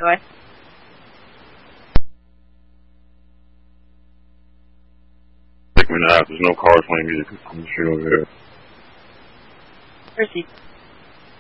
Go ahead. Take me now. There's no cars playing music on the street over here. Where's he?